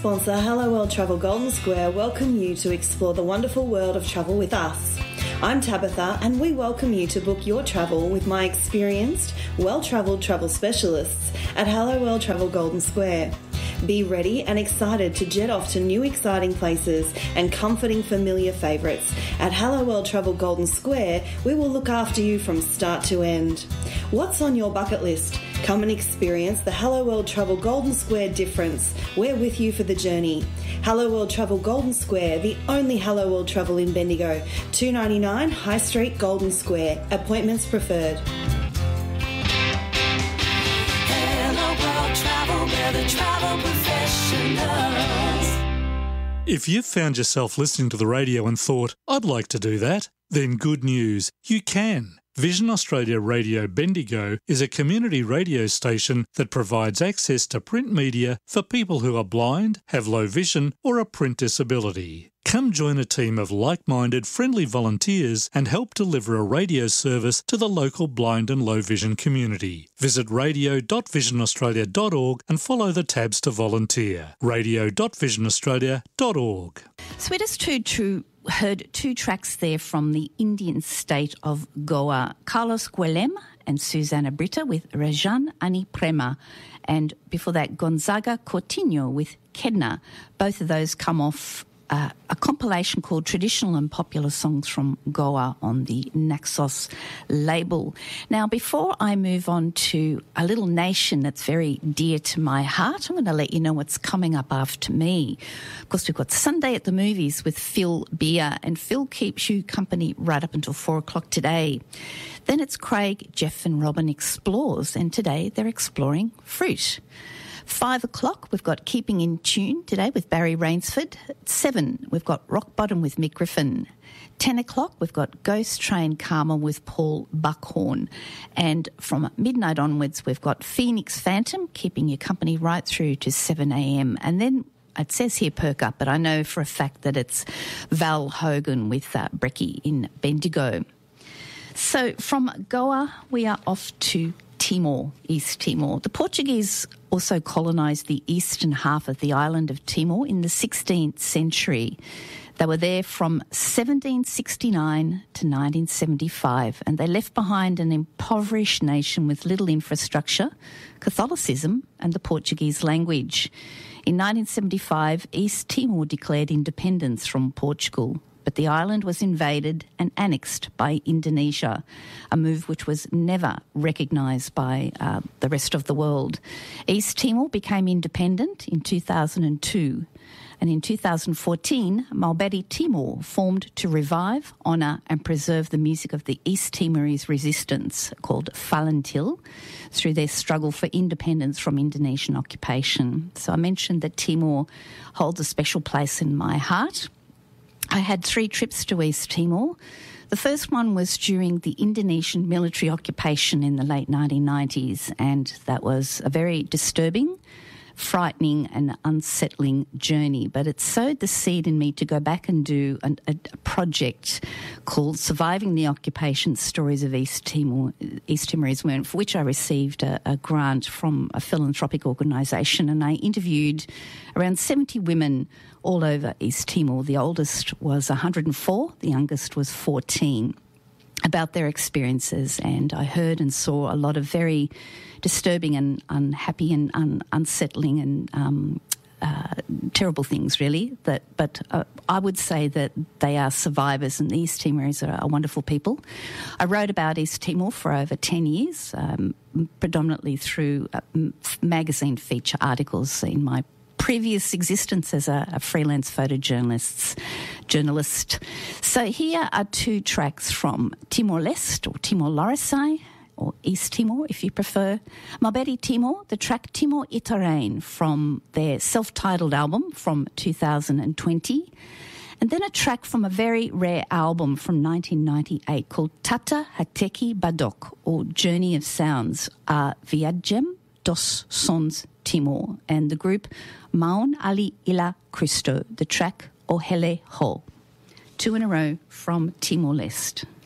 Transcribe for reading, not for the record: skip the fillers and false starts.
sponsor, Hello World Travel Golden Square, welcome you to explore the wonderful world of travel with us. I'm Tabitha, and we welcome you to book your travel with my experienced, well-travelled travel specialists at Hello World Travel Golden Square. Be ready and excited to jet off to new exciting places and comforting familiar favourites. At Hello World Travel Golden Square, we will look after you from start to end. What's on your bucket list? Come and experience the Hello World Travel Golden Square difference. We're with you for the journey. Hello World Travel Golden Square, the only Hello World Travel in Bendigo. $2.99 High Street, Golden Square. Appointments preferred. Hello World Travel, we're the travel professionals. If you've found yourself listening to the radio and thought, I'd like to do that, then good news, you can. Vision Australia Radio Bendigo is a community radio station that provides access to print media for people who are blind, have low vision or a print disability. Come join a team of like-minded, friendly volunteers and help deliver a radio service to the local blind and low vision community. Visit radio.visionaustralia.org and follow the tabs to volunteer. radio.visionaustralia.org. Sweetest heard two tracks there from the Indian state of Goa. Carlos Guillem and Susana Britta with Rajan Ani Prema. And before that, Gonzaga Coutinho with Kedna. Both of those come off a compilation called Traditional and Popular Songs from Goa on the Naxos label. Now, before I move on to a little nation that's very dear to my heart, I'm going to let you know what's coming up after me. Of course, we've got Sunday at the Movies with Phil Beer, and Phil keeps you company right up until 4 o'clock today. Then it's Craig, Jeff and Robin Explores, and today they're exploring fruit. 5 o'clock, we've got Keeping in Tune today with Barry Rainsford. At 7, we've got Rock Bottom with Mick Griffin. 10 o'clock, we've got Ghost Train Karma with Paul Buckhorn. And from midnight onwards, we've got Phoenix Phantom, keeping you company right through to 7 a.m. And then it says here Perk Up, but I know for a fact that it's Val Hogan with Brekkie in Bendigo. So from Goa, we are off to Timor, East Timor. The Portuguese also colonised the eastern half of the island of Timor in the 16th century. They were there from 1769 to 1975, and they left behind an impoverished nation with little infrastructure, Catholicism, and the Portuguese language. In 1975, East Timor declared independence from Portugal, but the island was invaded and annexed by Indonesia, a move which was never recognised by the rest of the world. East Timor became independent in 2002, and in 2014, Maubere Timor formed to revive, honour and preserve the music of the East Timorese resistance called Falentil through their struggle for independence from Indonesian occupation. So I mentioned that Timor holds a special place in my heart. I had 3 trips to East Timor. The first one was during the Indonesian military occupation in the late 1990s, and that was a very disturbing, frightening and unsettling journey, but it sowed the seed in me to go back and do a project called Surviving the Occupation Stories of East Timorese Women, for which I received a grant from a philanthropic organisation, and I interviewed around 70 women all over East Timor. The oldest was 104, the youngest was 14, about their experiences, and I heard and saw a lot of very disturbing and unhappy and unsettling and terrible things, really. But I would say that they are survivors, and the East Timorese are wonderful people. I wrote about East Timor for over 10 years, predominantly through magazine feature articles in my previous existence as a freelance photojournalist. So here are 2 tracks from Timor-Leste, or Timor-Leste, or East Timor if you prefer. Maubere Timor, the track Timor Itarain from their self-titled album from 2020. And then a track from a very rare album from 1998 called Tata Hateki Badok, or Journey of Sounds, a Viagem dos Sons Timor, and the group Maun Ali Ila Cristo, the track Ohele Ho. 2 in a row from Timor-Leste.